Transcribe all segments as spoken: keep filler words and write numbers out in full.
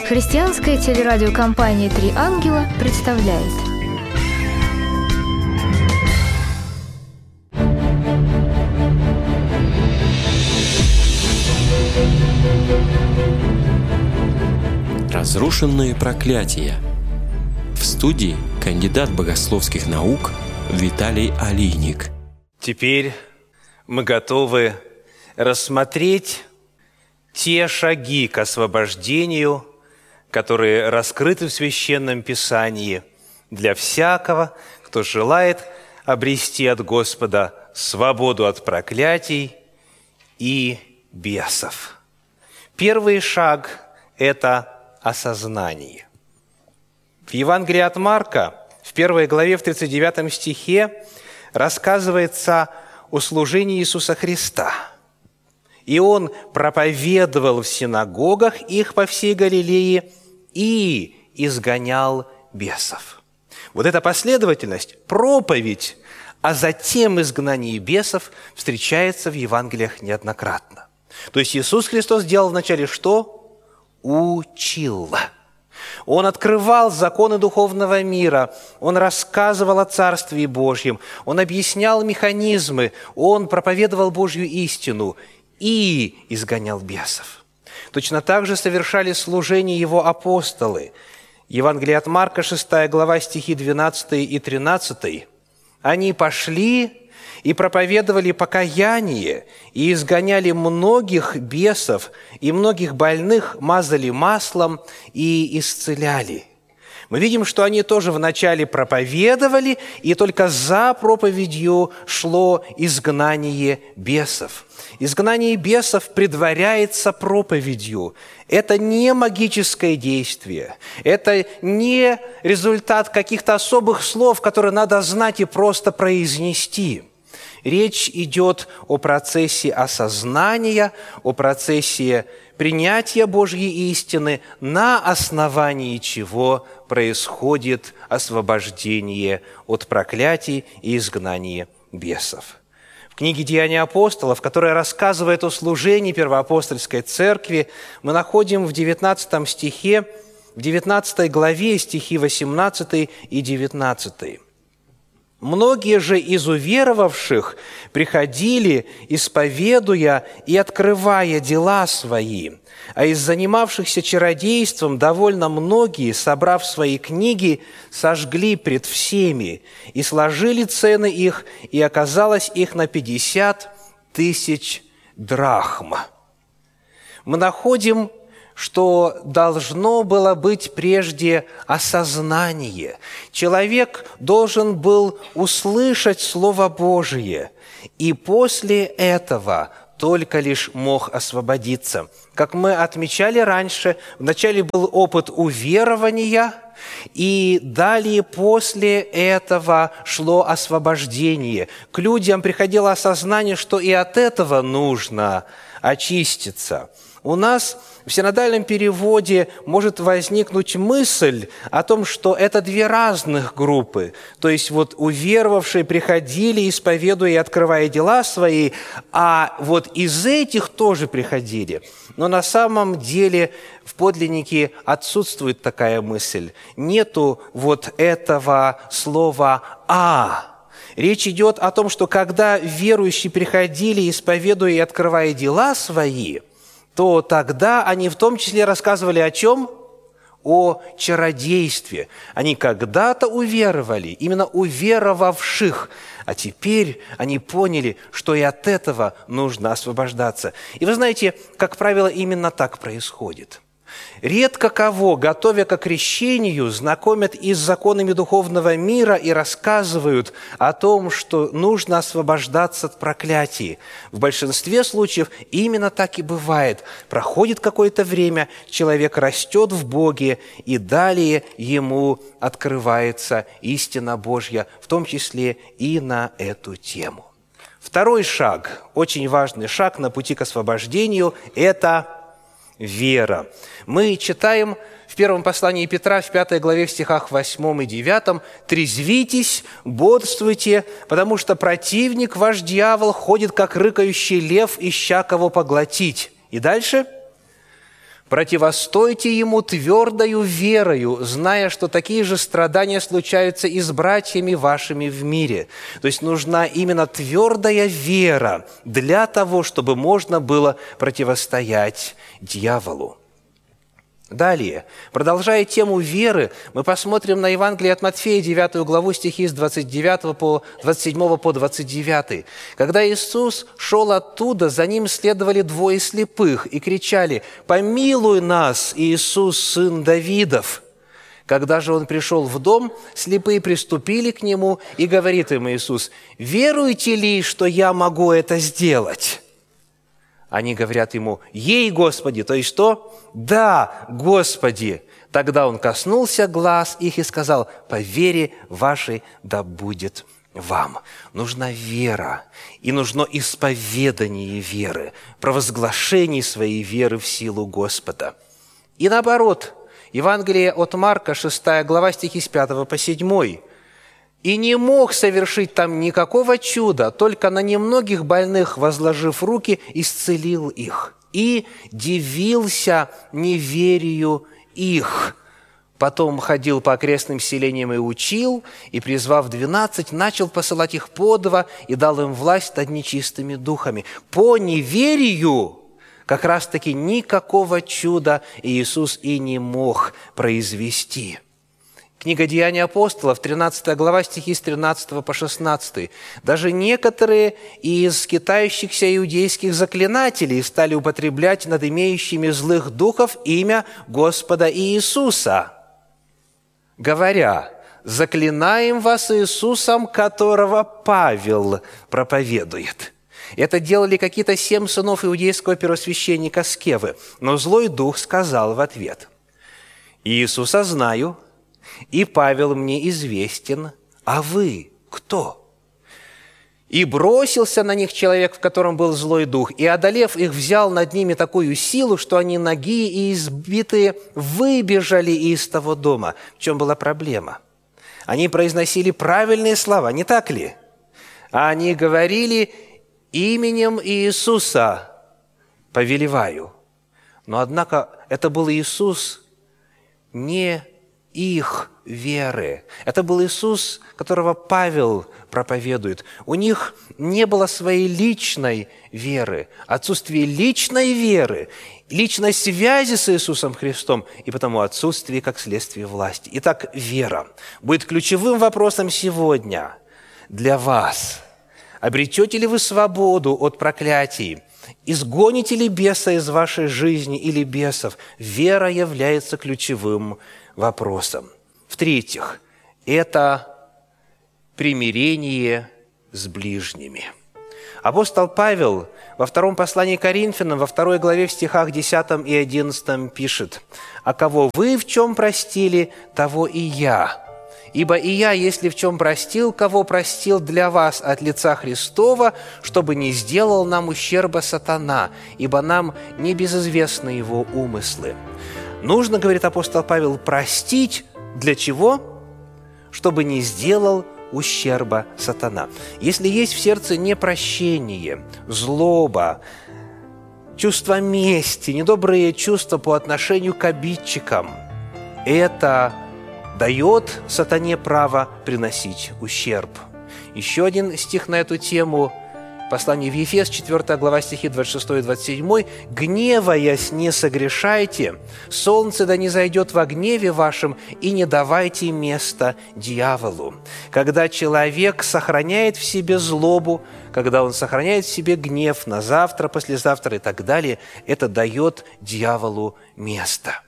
Христианская телерадиокомпания «Три ангела» представляет. Разрушенные проклятия. В студии кандидат богословских наук Виталий Алийник. Теперь мы готовы рассмотреть те шаги к освобождению, которые раскрыты в Священном Писании для всякого, кто желает обрести от Господа свободу от проклятий и бесов. Первый шаг – это осознание. В Евангелии от Марка, в первой главе, в тридцать девятом стихе, рассказывается о служении Иисуса Христа. И Он проповедовал в синагогах их по всей Галилее и изгонял бесов. Вот эта последовательность, проповедь, а затем изгнание бесов встречается в Евангелиях неоднократно. То есть Иисус Христос делал вначале что? Учил. Он открывал законы духовного мира, Он рассказывал о Царстве Божьем, Он объяснял механизмы, Он проповедовал Божью истину и изгонял бесов. Точно так же совершали служение Его апостолы. Евангелие от Марка, шестая глава, стихи двенадцатый и тринадцатый. Они пошли и проповедовали покаяние, и изгоняли многих бесов, и многих больных мазали маслом и исцеляли. Мы видим, что они тоже вначале проповедовали, и только за проповедью шло изгнание бесов. Изгнание бесов предваряется проповедью. Это не магическое действие, это не результат каких-то особых слов, которые надо знать и просто произнести. Речь идет о процессе осознания, о процессе принятия Божьей истины, на основании чего происходит освобождение от проклятий и изгнание бесов. В книге «Деяния апостолов», которая рассказывает о служении первоапостольской церкви, мы находим в девятнадцатом стихе, в девятнадцатой главе стихи восемнадцатый и девятнадцатый. «Многие же из уверовавших приходили, исповедуя и открывая дела свои, а из занимавшихся чародейством довольно многие, собрав свои книги, сожгли пред всеми и сложили цены их, и оказалось их на пятьдесят тысяч драхм». Мы находим, что должно было быть прежде осознание. Человек должен был услышать Слово Божие, и после этого только лишь мог освободиться. Как мы отмечали раньше, вначале был опыт уверования, и далее после этого шло освобождение. К людям приходило осознание, что и от этого нужно очиститься. У нас в синодальном переводе может возникнуть мысль о том, что это две разных группы. То есть вот уверовавшие приходили, исповедуя и открывая дела свои, а вот из этих тоже приходили. Но на самом деле в подлиннике отсутствует такая мысль. Нету вот этого слова «а». Речь идет о том, что когда верующие приходили, исповедуя и открывая дела свои, то тогда они в том числе рассказывали о чем? О чародействе. Они когда-то уверовали, именно уверовавших, а теперь они поняли, что и от этого нужно освобождаться. И вы знаете, как правило, именно так происходит. Редко кого, готовя к крещению, знакомят и с законами духовного мира и рассказывают о том, что нужно освобождаться от проклятий. В большинстве случаев именно так и бывает. Проходит какое-то время, человек растет в Боге, и далее ему открывается истина Божья, в том числе и на эту тему. Второй шаг, очень важный шаг на пути к освобождению – это вера. Мы читаем в первом послании Петра, в пятой главе, в стихах восьмом и девятом: «Трезвитесь, бодрствуйте, потому что противник, ваш дьявол, ходит, как рыкающий лев, ища кого поглотить». И дальше: Противостойте ему твердою верою, зная, что такие же страдания случаются и с братьями вашими в мире». То есть нужна именно твердая вера для того, чтобы можно было противостоять дьяволу. Далее, продолжая тему веры, мы посмотрим на Евангелие от Матфея, девятую главу, стихи с двадцать девятого по двадцать седьмого по двадцать девятый. Когда Иисус шел оттуда, за ним следовали двое слепых и кричали: «Помилуй нас, Иисус, сын Давидов!» Когда же он пришел в дом, слепые приступили к нему, и говорит им Иисус: «Веруете ли, что я могу это сделать?» Они говорят ему: «Ей, Господи!» То есть что? «Да, Господи!» Тогда он коснулся глаз их и сказал: «По вере вашей да будет вам». Нужна вера, и нужно исповедание веры, провозглашение своей веры в силу Господа. И наоборот, Евангелие от Марка, шестая глава, стихи с пятого по седьмой. «И не мог совершить там никакого чуда, только на немногих больных, возложив руки, исцелил их. И дивился неверию их. Потом ходил по окрестным селениям и учил, и, призвав двенадцать, начал посылать их по два, и дал им власть над нечистыми духами. По неверию как раз-таки никакого чуда Иисус и не мог произвести». Книга «Деяния апостолов», тринадцатая глава, стихи с тринадцатого по шестнадцатый. «Даже некоторые из скитающихся иудейских заклинателей стали употреблять над имеющими злых духов имя Господа Иисуса, говоря: заклинаем вас Иисусом, которого Павел проповедует». Это делали какие-то семь сынов иудейского первосвященника Скевы. Но злой дух сказал в ответ: «Иисуса знаю, и Павел мне известен, а вы кто?» И бросился на них человек, в котором был злой дух, и, одолев их, взял над ними такую силу, что они нагие и избитые выбежали из того дома. В чем была проблема? Они произносили правильные слова, не так ли? А они говорили: «Именем Иисуса повелеваю». Но, однако, это был Иисус не их веры. Это был Иисус, которого Павел проповедует. У них не было своей личной веры, отсутствие личной веры, личной связи с Иисусом Христом, и потому отсутствие как следствие власти. Итак, вера будет ключевым вопросом сегодня для вас. Обретете ли вы свободу от проклятий? Изгоните ли беса из вашей жизни или бесов? Вера является ключевым вопросом. В-третьих, это примирение с ближними. Апостол Павел во втором послании к Коринфянам, во второй главе в стихах десятом и одиннадцатом пишет: «А кого вы в чем простили, того и я. Ибо и я, если в чем простил, кого простил для вас от лица Христова, чтобы не сделал нам ущерба сатана, ибо нам не безызвестны его умыслы». Нужно, говорит апостол Павел, простить для чего? Чтобы не сделал ущерба сатана. Если есть в сердце непрощение, злоба, чувство мести, недобрые чувства по отношению к обидчикам, это дает сатане право приносить ущерб. Еще один стих на эту тему, послание в Ефес, четвёртая глава, стихи двадцать шестой и двадцать седьмой. «Гневаясь, не согрешайте, солнце да не зайдет во гневе вашем, и не давайте места дьяволу». Когда человек сохраняет в себе злобу, когда он сохраняет в себе гнев на завтра, послезавтра и так далее, это дает дьяволу место.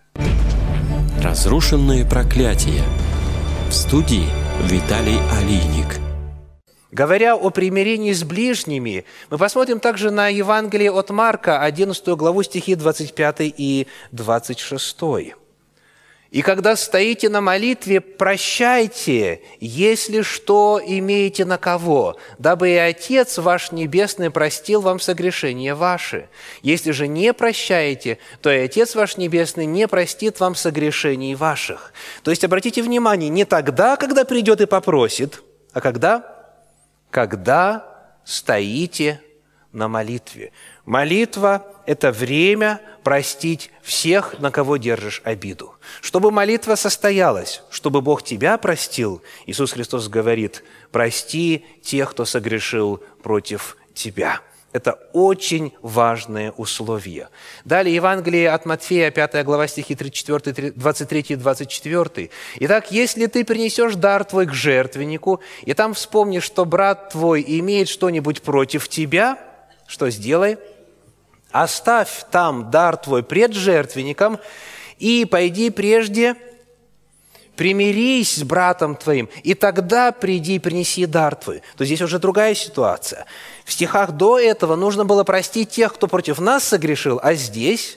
Разрушенные проклятия. В студии Виталий Алийник. Говоря о примирении с ближними, мы посмотрим также на Евангелие от Марка, одиннадцатую главу, стихи двадцать пятый и двадцать шестой. «И когда стоите на молитве, прощайте, если что имеете на кого, дабы и Отец ваш Небесный простил вам согрешения ваши. Если же не прощаете, то и Отец ваш Небесный не простит вам согрешений ваших». То есть, обратите внимание, не тогда, когда придет и попросит, а когда? Когда стоите на молитве. Молитва – это время простить всех, на кого держишь обиду. Чтобы молитва состоялась, чтобы Бог тебя простил, Иисус Христос говорит: «Прости тех, кто согрешил против тебя». Это очень важное условие. Далее Евангелие от Матфея, пятая глава, стихи тридцать четыре, двадцать три и двадцать четыре. «Итак, если ты принесешь дар твой к жертвеннику, и там вспомнишь, что брат твой имеет что-нибудь против тебя, что сделай? Оставь там дар твой пред жертвенником, и пойди прежде примирись с братом твоим, и тогда приди и принеси дар твой». То здесь уже другая ситуация. В стихах до этого нужно было простить тех, кто против нас согрешил, а здесь,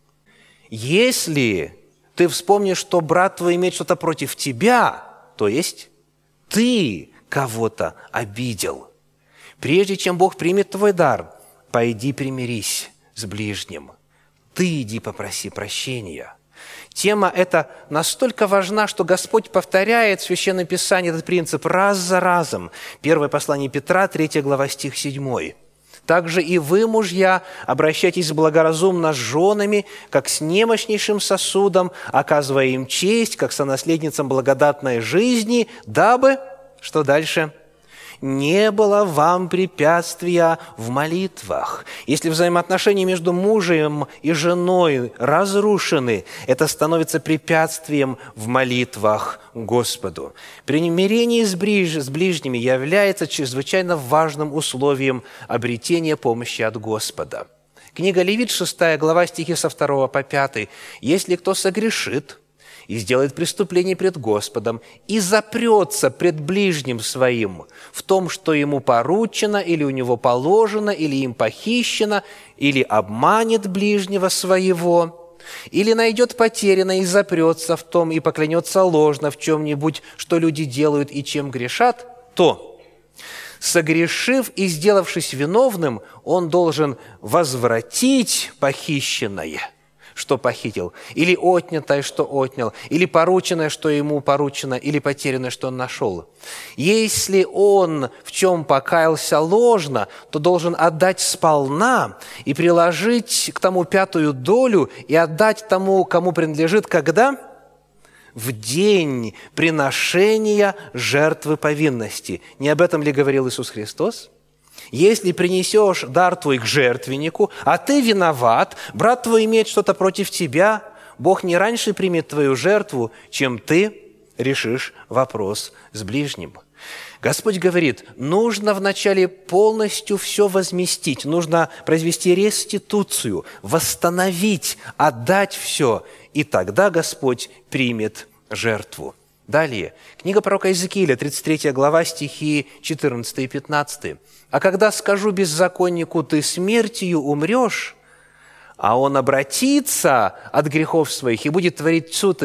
если ты вспомнишь, что брат твой имеет что-то против тебя, то есть ты кого-то обидел, прежде чем Бог примет твой дар, пойди примирись с ближним. Ты иди попроси прощения. Тема эта настолько важна, что Господь повторяет в Священном Писании этот принцип раз за разом. Первое послание Петра, третья глава, стих седьмой. «Также и вы, мужья, обращайтесь благоразумно с женами, как с немощнейшим сосудом, оказывая им честь, как сонаследницам благодатной жизни, дабы...» Что дальше? «Не было вам препятствия в молитвах». Если взаимоотношения между мужем и женой разрушены, это становится препятствием в молитвах Господу. Примирение с, ближ... с ближними является чрезвычайно важным условием обретения помощи от Господа. Книга Левит, шестая глава, стихи со второго по пятый. «Если кто согрешит и сделает преступление пред Господом, и запрется пред ближним своим в том, что ему поручено, или у него положено, или им похищено, или обманет ближнего своего, или найдет потерянное и запрется в том, и поклянется ложно в чем-нибудь, что люди делают и чем грешат, то, согрешив и сделавшись виновным, он должен возвратить похищенное, что похитил, или отнятое, что отнял, или порученное, что ему поручено, или потерянное, что он нашел. Если он в чем покаялся ложно, то должен отдать сполна и приложить к тому пятую долю и отдать тому, кому принадлежит, когда? В день приношения жертвы повинности. Не об этом ли говорил Иисус Христос? Если принесешь дар твой к жертвеннику, а ты виноват, брат твой имеет что-то против тебя, Бог не раньше примет твою жертву, чем ты решишь вопрос с ближним. Господь говорит, нужно вначале полностью все возместить, нужно произвести реституцию, восстановить, отдать все, и тогда Господь примет жертву. Далее, книга пророка Иезекииля, тридцать третья глава, стихи четырнадцатый и пятнадцатый. «А когда скажу беззаконнику, ты смертью умрешь, а он обратится от грехов своих и будет творить суд